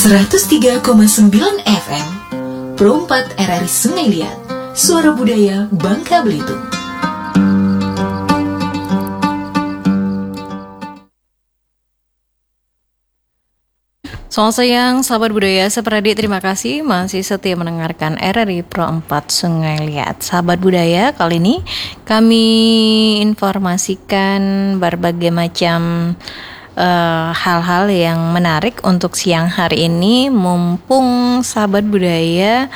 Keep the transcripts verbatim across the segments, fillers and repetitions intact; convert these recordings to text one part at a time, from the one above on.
seratus tiga koma sembilan F M Pro empat R R I Sungai Liat, Suara Budaya Bangka Belitung. Selamat siang sahabat budaya seperadi, terima kasih masih setia mendengarkan R R I Pro empat Sungai Liat. Sahabat budaya, kali ini kami informasikan berbagai macam uh, hal-hal yang menarik untuk siang hari ini, mumpung sahabat budaya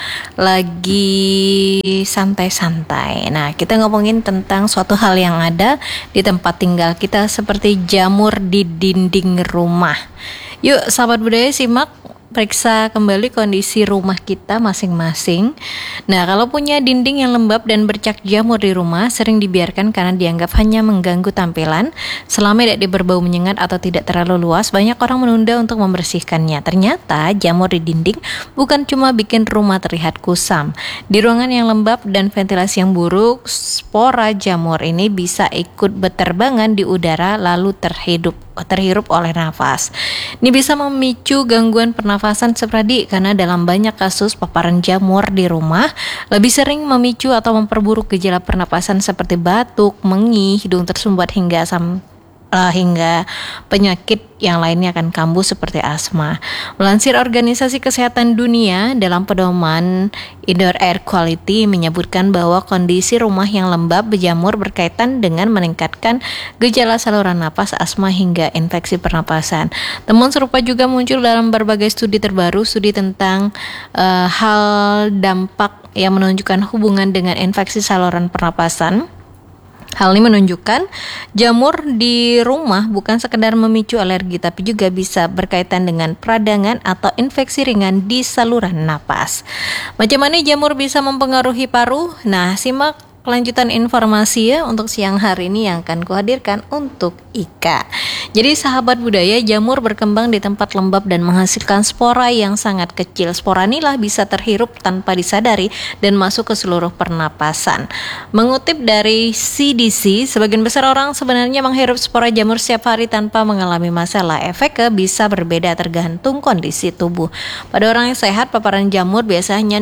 lagi santai-santai. Nah, kita ngomongin tentang suatu hal yang ada di tempat tinggal kita, seperti jamur di dinding rumah. Yuk sahabat budaya, simak, periksa kembali kondisi rumah kita masing-masing. Nah, kalau punya dinding yang lembab dan bercak jamur di rumah, sering dibiarkan karena dianggap hanya mengganggu tampilan. Selama tidak berbau menyengat atau tidak terlalu luas, banyak orang menunda untuk membersihkannya. Ternyata jamur di dinding bukan cuma bikin rumah terlihat kusam. Di ruangan yang lembab dan ventilasi yang buruk, spora jamur ini bisa ikut berterbangan di udara lalu terhidup terhirup oleh nafas. Ini bisa memicu gangguan pernafasan seperti, karena dalam banyak kasus paparan jamur di rumah lebih sering memicu atau memperburuk gejala pernapasan seperti batuk, mengih, hidung tersumbat hingga sam Uh, hingga penyakit yang lainnya akan kambuh seperti asma. Melansir Organisasi Kesehatan Dunia, dalam pedoman Indoor Air Quality menyebutkan bahwa kondisi rumah yang lembab berjamur berkaitan dengan meningkatkan gejala saluran napas, asma hingga infeksi pernapasan. Temuan serupa juga muncul dalam berbagai studi terbaru, studi tentang uh, hal dampak yang menunjukkan hubungan dengan infeksi saluran pernapasan. Hal ini menunjukkan jamur di rumah bukan sekedar memicu alergi, tapi juga bisa berkaitan dengan peradangan atau infeksi ringan di saluran napas. Macam mana jamur bisa mempengaruhi paru? Nah, simak kelanjutan informasi ya untuk siang hari ini yang akan kuhadirkan untuk Ika. Jadi sahabat budaya, jamur berkembang di tempat lembab dan menghasilkan spora yang sangat kecil. Spora inilah bisa terhirup tanpa disadari dan masuk ke seluruh pernapasan. Mengutip dari C D C, sebagian besar orang sebenarnya menghirup spora jamur setiap hari tanpa mengalami masalah. Efeknya bisa berbeda tergantung kondisi tubuh. Pada orang yang sehat, paparan jamur biasanya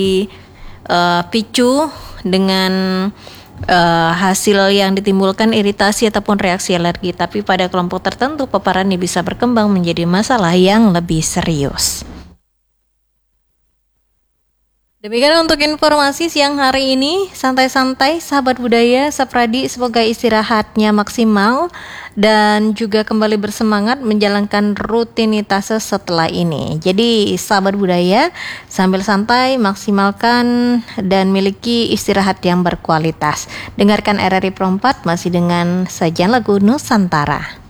dipicu uh, dengan uh, hasil yang ditimbulkan iritasi ataupun reaksi alergi, tapi pada kelompok tertentu paparan ini bisa berkembang menjadi masalah yang lebih serius. Demikian untuk informasi siang hari ini. Santai-santai sahabat budaya sepradi, semoga istirahatnya maksimal dan juga kembali bersemangat menjalankan rutinitas setelah ini. Jadi sahabat budaya, sambil santai maksimalkan dan miliki istirahat yang berkualitas. Dengarkan R R I Pro empat masih dengan sajian lagu Nusantara.